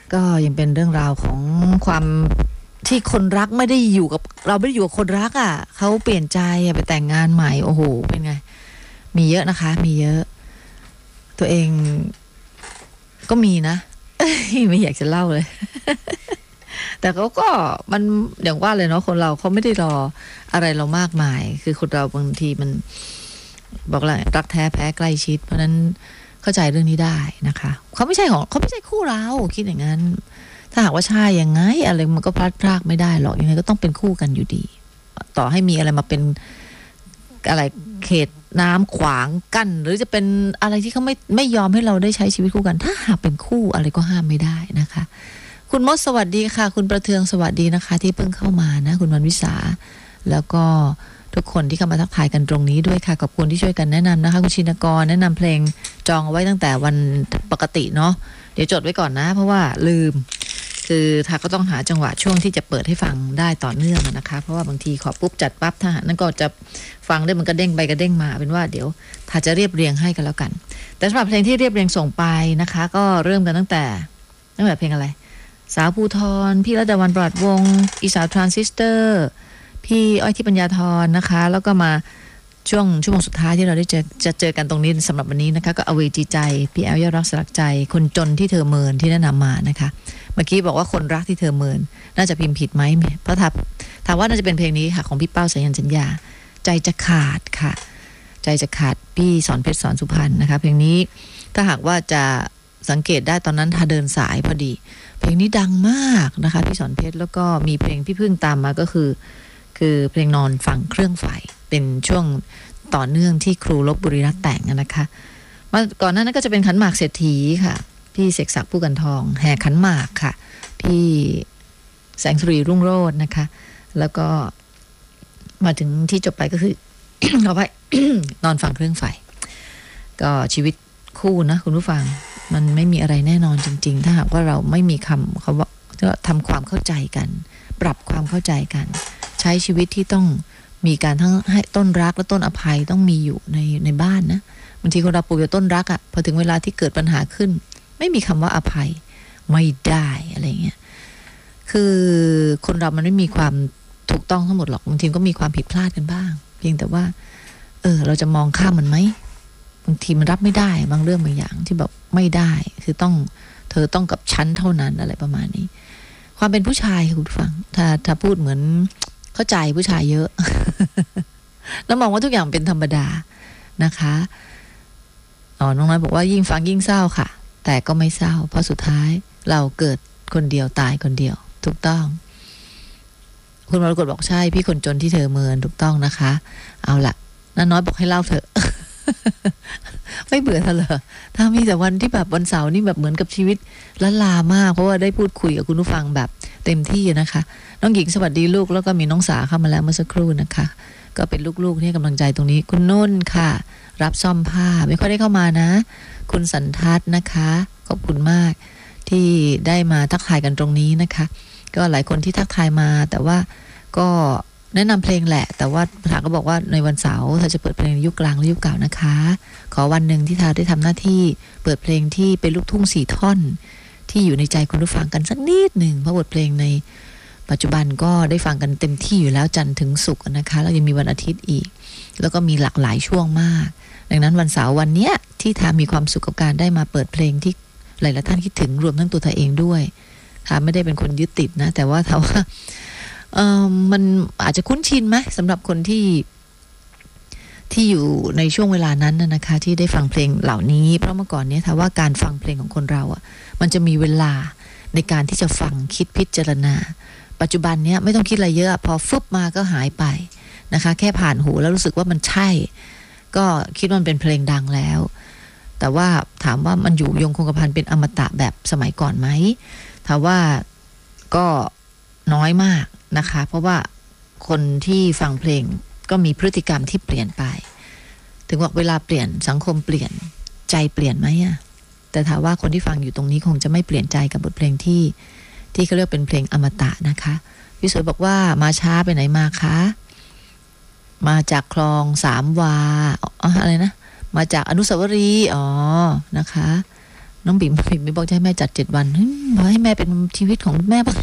ก็ยังเป็นเรื่องราวของความที่คนรักไม่ได้อยู่กับเราไม่ได้อยู่กับคนรักอ่ะเขาเปลี่ยนใจไปแต่งงานใหม่โอ้โหเป็นไงมีเยอะนะคะมีเยอะตัวเองก็มีนะ ไม่อยากจะเล่าเลย แต่เขาก็มันอย่างว่าเลยเนาะคนเราเขาไม่ได้รออะไรเรามากมายคือคนเราบางทีมันบอกแล้วรักแท้แพ้ใกล้ชิดเพราะนั้นเข้าใจเรื่องนี้ได้นะคะเขาไม่ใช่คู่เราคิดอย่างนั้นถ้าหากว่าใช่ยังไงอะไรมันก็พลัดพรากไม่ได้หรอกยังไงก็ต้องเป็นคู่กันอยู่ดีต่อให้มีอะไรมาเป็นอะไรเขตน้ำขวางกั้นหรือจะเป็นอะไรที่เขาไม่ยอมให้เราได้ใช้ชีวิตคู่กันถ้าหากเป็นคู่อะไรก็ห้ามไม่ได้นะคะคุณมดสวัสดีค่ะคุณประเทืองสวัสดีนะคะที่เพิ่งเข้ามานะคุณวันวิสาแล้วก็ทุกคนที่เข้ามาทักทายกันตรงนี้ด้วยค่ะขอบคุณที่ช่วยกันแนะนำนะคะคุณชินกรแนะนำเพลงจองเอาไว้ตั้งแต่วันปกติเนาะเดี๋ยวจดไว้ก่อนนะเพราะว่าลืมคือถ้าก็ต้องหาจังหวะช่วงที่จะเปิดให้ฟังได้ต่อเนื่องนะคะเพราะว่าบางทีขอปุ๊บจัดปั๊บถ้านั่นก็จะฟังได้มันก็เด้งไปก็เด้งมาเป็นว่าเดี๋ยวถ้าจะเรียบเรียงให้กันแล้วกันแต่สำหรับเพลงที่เรียบเรียงส่งไปนะคะก็เริ่มกันตั้งแต่เพลงอะไรสาวภูทรพี่รัตดาวันปราดวงอีสาวทรานซิสเตอร์พี่อ้อยที่ปัญญาธรนะคะแล้วก็มาช่วงโมงสุดท้ายที่เราได้เจอกันตรงนี้สำหรับวันนี้นะคะก็อเวจีใจพี่แอลยอดรักสลักใจคนจนที่เธอเมินที่แนะนำมานะคะเมื่อกี้บอกว่าคนรักที่เธอเมินน่าจะพิมพ์ผิดไหมเพราะถามว่าน่าจะเป็นเพลงนี้ค่ะของพี่เป้าสายันสัญญาใจจะขาดค่ะใจจะขาดพี่สอนเพชรสอนสุพรรณนะคะเพลงนี้ถ้าหากว่าจะสังเกตได้ตอนนั้นถ้าเดินสายพอดีเพลงนี้ดังมากนะคะพี่สอนเพชรแล้วก็มีเพลงพี่พึ่งตามมาก็คือเพลงนอนฟังเครื่องไฟเป็นช่วงต่อเนื่องที่ครูลพบุรีรัตน์แต่งนะคะมาก่อนหน้านั้นก็จะเป็นขันหมากเศรษฐีค่ะพี่เสกศักดิ์ผู้กันทองแห่ขันหมากค่ะพี่แสงสุรีรุ่งโรจน์นะคะแล้วก็มาถึงที่จบไปก็คือ เอาไป นอนฟังเครื่องไฟก็ชีวิตคู่นะคุณผู้ฟังมันไม่มีอะไรแน่นอนจริงๆถ้าหากว่าเราไม่มีเขาว่าทำความเข้าใจกันปรับความเข้าใจกันใช้ชีวิตที่ต้องมีการทั้งให้ต้นรักและต้นอภัยต้องมีอยู่ในบ้านนะบางทีคนเราปลูกต้นรักอ่ะพอถึงเวลาที่เกิดปัญหาขึ้นไม่มีคำว่าอภัยไม่ได้อะไรเงี้ยคือคนเรามันไม่มีความถูกต้องทั้งหมดหรอกบางทีก็มีความผิดพลาดกันบ้างเพียงแต่ว่าเราจะมองข้ามมันไหมบางทีมันรับไม่ได้บางเรื่องบางอย่างที่แบบไม่ได้คือเธอต้องกับฉันเท่านั้นอะไรประมาณนี้ความเป็นผู้ชายค่ะคุณฟังถ้าพูดเหมือนเข้าใจผู้ชายเยอะ แล้วมองว่าทุกอย่างเป็นธรรมดานะคะน้องน้อยบอกว่ายิ่งฟังยิ่งเศร้าค่ะแต่ก็ไม่เศร้าเพราะสุดท้ายเราเกิดคนเดียวตายคนเดียวถูกต้องคุณมรกตบอกใช่พี่คนจนที่เธอเมินถูกต้องนะคะเอาล่ะน้อยบอกให้เล่าเถอะ ไม่เบื่อเธอเหรอถ้ามีแต่วันที่แบบวันเสาร์นี่แบบเหมือนกับชีวิตละลามากเพราะว่าได้พูดคุยกับคุณผู้ฟังแบบเต็มที่นะคะน้องหญิงสวัสดีลูกแล้วก็มีน้องสาเข้ามาแล้วเมื่อสักครู่นะคะก็เป็นลูกๆที่ให้กำลังใจตรงนี้คุณนุ่นค่ะรับซ่อมผ้าไม่ค่อยได้เข้ามานะคุณสันทัศน์นะคะขอบคุณมากที่ได้มาทักทายกันตรงนี้นะคะก็หลายคนที่ทักทายมาแต่ว่าก็แนะนำเพลงแหละแต่ว่าถาก็บอกว่าในวันเสาร์เธอจะเปิดเพลงยุคกลางและยุคเก่านะคะขอวันหนึ่งที่เธอได้ทำหน้าที่เปิดเพลงที่เป็นลูกทุ่ง4ท่อนที่อยู่ในใจคุณผู้ฟังกันสักนิดหนึ่งเพราะบทเพลงในปัจจุบันก็ได้ฟังกันเต็มที่อยู่แล้วจันทร์ถึงศุกร์นะคะแล้วยังมีวันอาทิตย์อีกแล้วก็มีหลากหลายช่วงมากดังนั้นวันเสาร์วันเนี้ยที่ทามีความสุขกับการได้มาเปิดเพลงที่หลายๆท่านคิดถึงรวมทั้งตัวเธอเองด้วยค่ะไม่ได้เป็นคนยึดติดนะแต่ว่าถ้าว่ามันอาจจะคุ้นชินไหมสำหรับคนที่อยู่ในช่วงเวลานั้นนะคะที่ได้ฟังเพลงเหล่านี้เพราะเมื่อก่อนนี้ถ้าว่าการฟังเพลงของคนเราอ่ะมันจะมีเวลาในการที่จะฟังคิดพิจารณาปัจจุบันเนี้ยไม่ต้องคิดอะไรเยอะพอฟึบมาก็หายไปนะคะแค่ผ่านหูแล้วรู้สึกว่ามันใช่ก็คิดว่ามันเป็นเพลงดังแล้วแต่ว่าถามว่ามันอยู่ยงคงกระพันเป็นอมตะแบบสมัยก่อนไหมถ้าว่าก็น้อยมากนะคะเพราะว่าคนที่ฟังเพลงก็มีพฤติกรรมที่เปลี่ยนไปถึงว่าเวลาเปลี่ยนสังคมเปลี่ยนใจเปลี่ยนไหมอะแต่ถามว่าคนที่ฟังอยู่ตรงนี้คงจะไม่เปลี่ยนใจกับบทเพลงที่เขาเรียกเป็นเพลงอมตะนะคะพี่สวยบอกว่ามาช้าไปไหนมาคะมาจากคลอง3 วาอะไรนะมาจากอนุสาวรีย์นะคะน้องบิ่มไม่บอกจะให้แม่จัด7 วันบอกให้แม่เป็นชีวิตของแม่บ้าง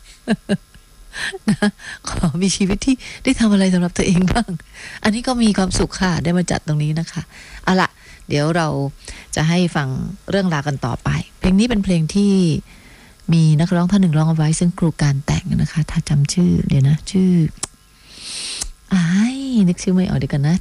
นะขอมีชีวิตที่ได้ทำอะไรสำหรับตัวเองบ้างอันนี้ก็มีความสุขค่ะได้มาจัดตรงนี้นะคะเอาละเดี๋ยวเราจะให้ฟังเรื่องราวกันต่อไปเพลงนี้เป็นเพลงที่มีนักร้องท่านหนึ่งร้องเอาไว้ซึ่งครูการแต่งนะคะถ้าจำชื่อเดี๋ยวนะชื่อนึกชื่อไม่ออกเดี๋ยวกันนะ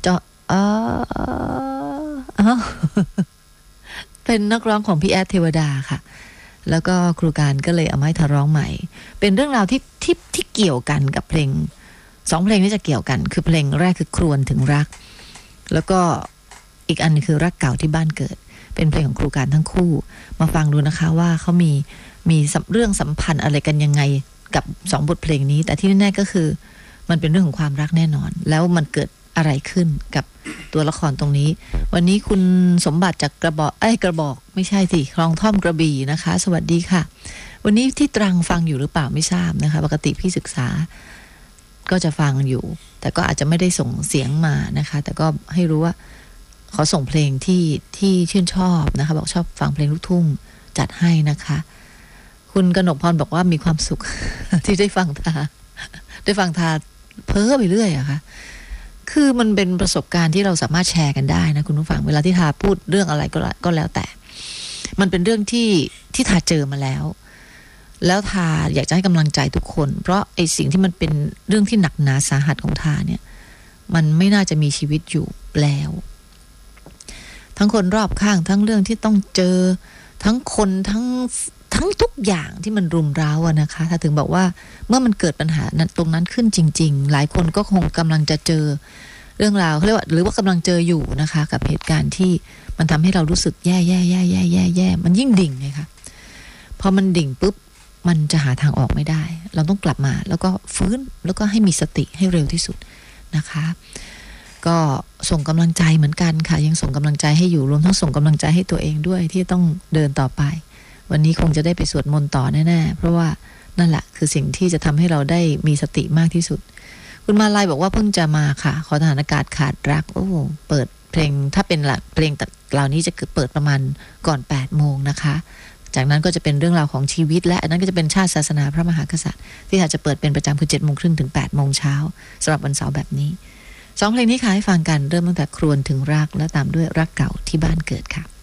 เป็นนักร้องของพี่แอดเทวดาค่ะแล้วก็ครูการก็เลยเอามาให้เธอร้องใหม่เป็นเรื่องราวที่เกี่ยวกันกับเพลง2เพลงนี้จะเกี่ยวกันคือเพลงแรกคือครวญถึงรักแล้วก็อีกอันนึงคือรักเก่าที่บ้านเกิดเป็นเพลงของครูการทั้งคู่มาฟังดูนะคะว่าเขามีเรื่องสัมพันธ์อะไรกันยังไงกับ2บทเพลงนี้แต่ที่แน่ๆก็คือมันเป็นเรื่องของความรักแน่นอนแล้วมันเกิดอะไรขึ้นกับตัวละครตรงนี้วันนี้คุณสมบัติจากกระบอกไม่ใช่สิคลองท่อมกระบี่นะคะสวัสดีค่ะวันนี้ที่ตรังฟังอยู่หรือเปล่าไม่ทราบนะคะปกติพี่ศึกษาก็จะฟังอยู่แต่ก็อาจจะไม่ได้ส่งเสียงมานะคะแต่ก็ให้รู้ว่าขอส่งเพลงที่ชื่นชอบนะคะบอกชอบฟังเพลงลูกทุ่งจัดให้นะคะคุณกนกพรบอกว่ามีความสุข ที่ได้ฟังทาเพ้อไปเรื่อยอะค่ะคือมันเป็นประสบการณ์ที่เราสามารถแชร์กันได้นะคุณผู้ฟังเวลาที่ทาพูดเรื่องอะไรก็แล้วแต่มันเป็นเรื่องที่ทาเจอมาแล้วทาอยากจะให้กำลังใจทุกคนเพราะไอ้สิ่งที่มันเป็นเรื่องที่หนักหนาสาหัสของทาเนี่ยมันไม่น่าจะมีชีวิตอยู่แล้วทั้งคนรอบข้างทั้งเรื่องที่ต้องเจอทั้งคนทั้งทุกอย่างที่มันรุมเร้าอะนะคะถ้าถึงบอกว่าเมื่อมันเกิดปัญหาตรงนั้นขึ้นจริงๆหลายคนก็คงกำลังจะเจอเรื่องราวเขาเรียกว่าหรือว่ากำลังเจออยู่นะคะกับเหตุการณ์ที่มันทำให้เรารู้สึกแย่มันยิ่งดิ่งไงคะพอมันดิ่งปุ๊บมันจะหาทางออกไม่ได้เราต้องกลับมาแล้วก็ฟื้นแล้วก็ให้มีสติให้เร็วที่สุดนะคะก็ส่งกำลังใจเหมือนกันค่ะยังส่งกำลังใจให้อยู่รวมทั้งส่งกำลังใจให้ตัวเองด้วยที่ต้องเดินต่อไปวันนี้คงจะได้ไปสวดมนต์ต่อแน่ๆเพราะว่านั่นแหละคือสิ่งที่จะทำให้เราได้มีสติมากที่สุดคุณมาลัยบอกว่าเพิ่งจะมาค่ะขอทหารอากาศขาดรักโอ้เปิดเพลงถ้าเป็นเพลงเหล่านี้จะเปิดประมาณก่อน8 โมงนะคะจากนั้นก็จะเป็นเรื่องราวของชีวิตและอันนั้นก็จะเป็นชาติศาสนาพระมหากษัตริย์ที่อาจจะเปิดเป็นประจำคือ7 โมงครึ่งถึง8 โมงเช้าสำหรับวันเสาร์แบบนี้2 เพลงนี้ค่ะให้ฟังกันเริ่มตั้งแต่ครวญถึงรักและตามด้วยรักเก่าที่บ้านเกิดค่ะ